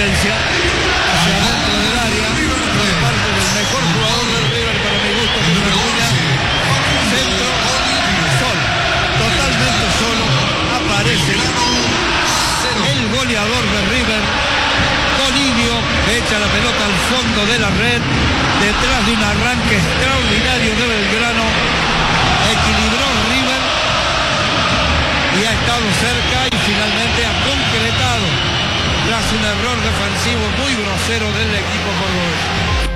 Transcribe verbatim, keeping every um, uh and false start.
asistencia hacia dentro del área por parte del mejor jugador del River para mi gusto, que es Acuña. Centro, solo, totalmente solo, aparece el goleador de River, Colidio, que echa la pelota al fondo de la red, detrás de un arranque extraordinario de Belgrano, equilibró River y ha estado cerca y finalmente ha concretado tras un error defensivo muy grosero del equipo cordobés.